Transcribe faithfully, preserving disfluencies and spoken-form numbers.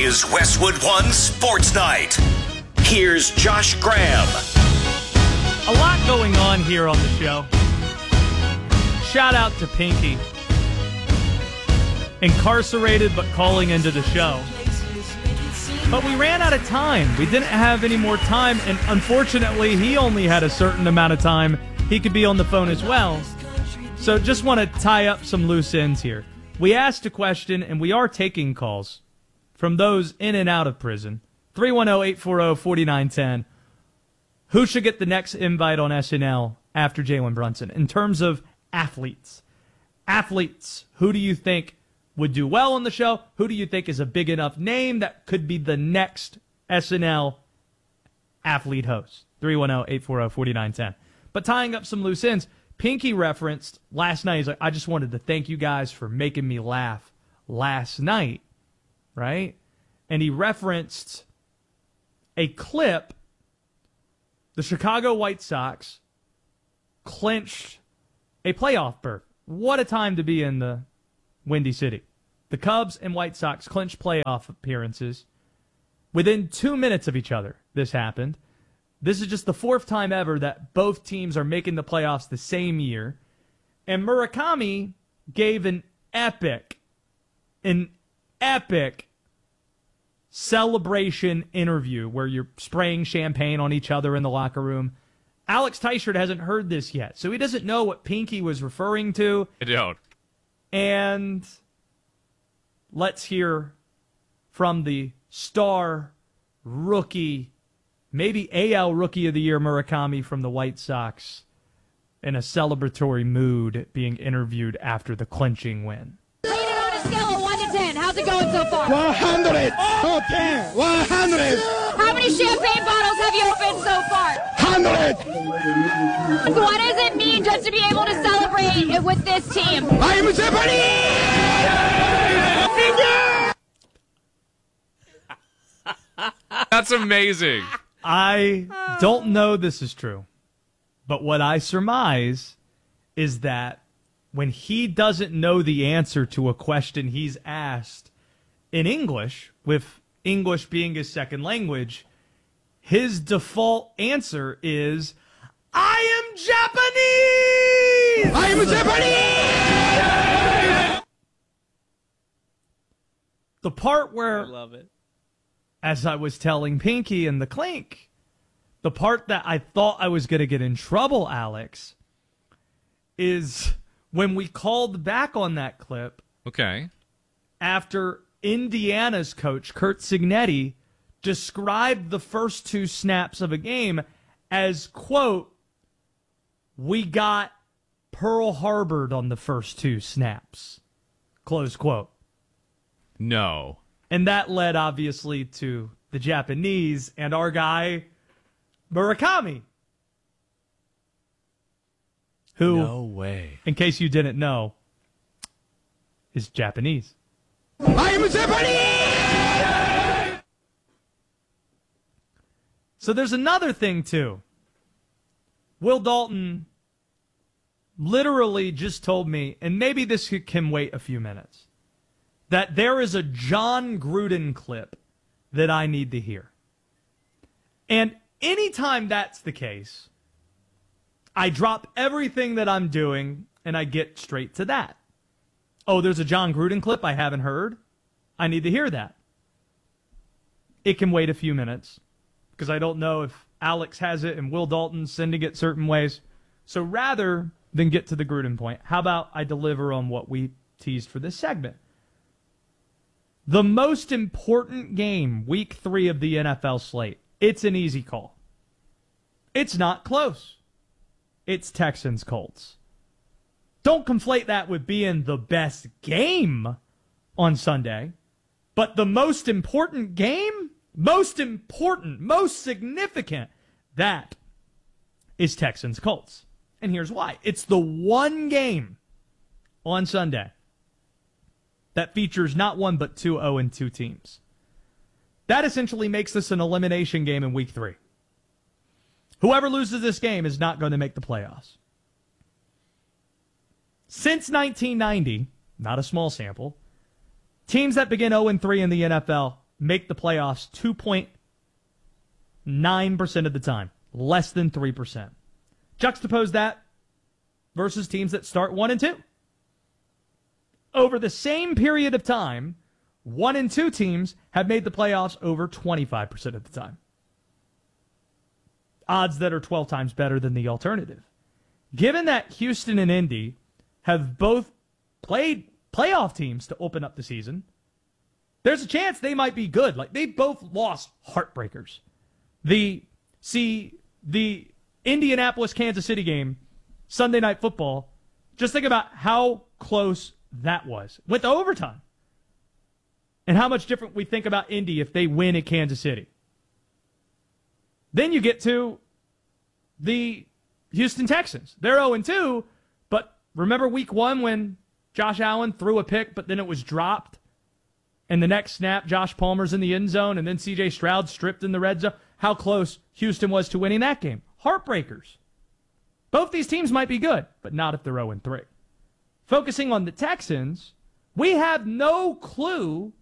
is Westwood One Sports Night. Here's Josh Graham. A lot going on here on the show. Shout out to Pinky. Incarcerated but calling into the show. But we ran out of time. We didn't have any more time, and unfortunately, he only had a certain amount of time he could be on the phone as well. So just want to tie up some loose ends here. We asked a question, and we are taking calls from those in and out of prison. three one zero, eight four zero, four nine one zero. Who should get the next invite on S N L after Jalen Brunson? In terms of athletes. Athletes, who do you think would do well on the show? Who do you think is a big enough name that could be the next S N L athlete host? three one zero, eight four zero, four nine one zero. But tying up some loose ends, Pinky referenced last night, he's like, I just wanted to thank you guys for making me laugh last night, right? And he referenced a clip. The Chicago White Sox clinched a playoff berth. What a time to be in the Windy City. The Cubs and White Sox clinched playoff appearances. Within two minutes of each other, this happened. This is just the fourth time ever that both teams are making the playoffs the same year. And Murakami gave an epic, an epic celebration interview where you're spraying champagne on each other in the locker room. Alex Teichert hasn't heard this yet, so he doesn't know what Pinky was referring to. I don't. And let's hear from the star rookie, maybe A L Rookie of the Year Murakami from the White Sox in a celebratory mood being interviewed after the clinching win. Rate it on a scale of one to ten. How's it going so far? one hundred. Oh, ten. one hundred. How many champagne bottles have you opened so far? one hundred. What does it mean just to be able to celebrate with this team? I'm Japanese! That's amazing. I don't know this is true, but what I surmise is that when he doesn't know the answer to a question he's asked in English, with English being his second language, his default answer is, I am Japanese! I am Japanese! The part where, I love it. as I was telling Pinky in the clink, the part that I thought I was going to get in trouble, Alex, is when we called back on that clip Okay. after Indiana's coach, Curt Cignetti, described the first two snaps of a game as, quote, we got Pearl Harbored on the first two snaps, close quote. No. And that led, obviously, to the Japanese and our guy, Murakami, who, No way. in case you didn't know, is Japanese. I am Japanese! So there's another thing, too. Will Dalton literally just told me, and maybe this can wait a few minutes, that there is a John Gruden clip that I need to hear. And anytime that's the case, I drop everything that I'm doing and I get straight to that. Oh, there's a John Gruden clip I haven't heard. I need to hear that. It can wait a few minutes because I don't know if Alex has it and Will Dalton's sending it certain ways. So rather than get to the Gruden point, how about I deliver on what we teased for this segment? The most important game, week three of the N F L slate. It's an easy call. It's not close. It's Texans-Colts. Don't conflate that with being the best game on Sunday. But the most important game, most important, most significant, that is Texans-Colts. And here's why. It's the one game on Sunday that features not one but two oh and two teams. That essentially makes this an elimination game in week three. Whoever loses this game is not going to make the playoffs. Since nineteen ninety, not a small sample, teams that begin oh and three in the N F L make the playoffs two point nine percent of the time, less than three percent. Juxtapose that versus teams that start one and two. Over the same period of time, one and two teams have made the playoffs over twenty-five percent of the time. Odds that are twelve times better than the alternative. Given that Houston and Indy have both played playoff teams to open up the season, there's a chance they might be good. Like, they both lost heartbreakers. The see the Indianapolis Kansas City game, Sunday Night Football. Just think about how close that was. Went to overtime. And how much different we think about Indy if they win at Kansas City. Then you get to the Houston Texans. They're oh and two, but remember week one when Josh Allen threw a pick, but then it was dropped? And the next snap, Josh Palmer's in the end zone, and then C J Stroud stripped in the red zone. How close Houston was to winning that game. Heartbreakers. Both these teams might be good, but not if they're oh and three. Focusing on the Texans, we have no clue